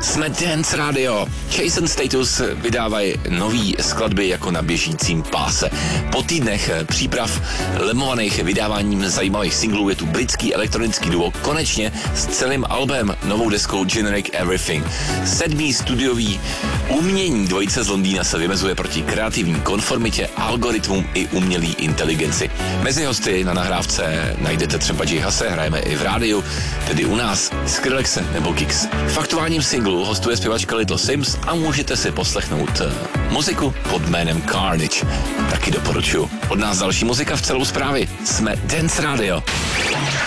Jsme Dance Radio. Jason Status vydávají nový skladby jako na běžícím páse. Po týdnech příprav lemovaných vydáváním zajímavých singlů je tu britský elektronický duo konečně s celým albem, novou deskou Generic Everything. 7. studiový umění dvojice z Londýna se vymezuje proti kreativní konformitě, algoritmům i umělé inteligenci. Mezi hosty na nahrávce najdete třeba J. Hase, hrajeme i v rádiu, tedy u nás, Skrillexe nebo Kix. V aktuálním singlu hostuje zpěvačka Little Sims a můžete si poslechnout muziku pod jménem Carnage. Taky doporučuji. Od nás další muzika v celou zprávy. Jsme Dance Radio.